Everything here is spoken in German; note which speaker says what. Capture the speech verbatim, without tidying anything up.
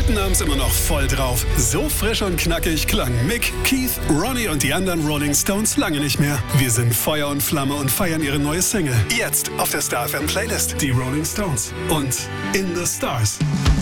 Speaker 1: späten abends immer noch voll drauf. So frisch und knackig klangen Mick, Keith, Ronnie und die anderen Rolling Stones lange nicht mehr. Wir sind Feuer und Flamme und feiern ihre neue Single. Jetzt auf der Star F M Playlist. Die Rolling Stones und In the Stars.